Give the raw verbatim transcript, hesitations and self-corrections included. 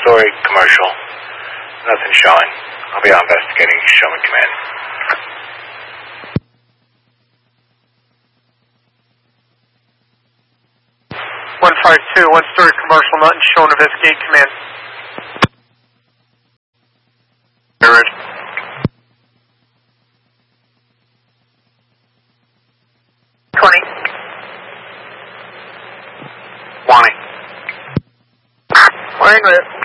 story commercial. Nothing showing. I'll be out investigating. Show me command. one five two, one story commercial, nothing showing. Investigate command. Ready. twenty. twenty. Line lit.